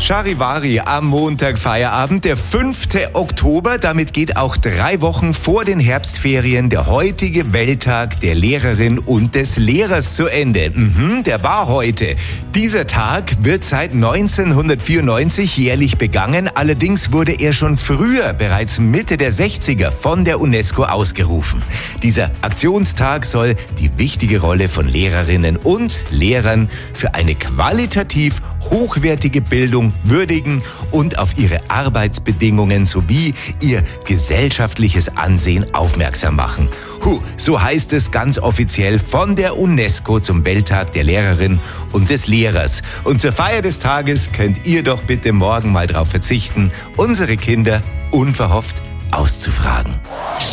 Charivari am Montag Feierabend, der 5. Oktober. Damit geht auch 3 Wochen vor den Herbstferien der heutige Welttag der Lehrerin und des Lehrers zu Ende. Der war heute. Dieser Tag wird seit 1994 jährlich begangen. Allerdings wurde er schon früher, bereits Mitte der 60er, von der UNESCO ausgerufen. Dieser Aktionstag soll die wichtige Rolle von Lehrerinnen und Lehrern für eine qualitativ hochwertige Bildung würdigen und auf ihre Arbeitsbedingungen sowie ihr gesellschaftliches Ansehen aufmerksam machen. So heißt es ganz offiziell von der UNESCO zum Welttag der Lehrerin und des Lehrers. Und zur Feier des Tages könnt ihr doch bitte morgen mal drauf verzichten, unsere Kinder unverhofft auszufragen.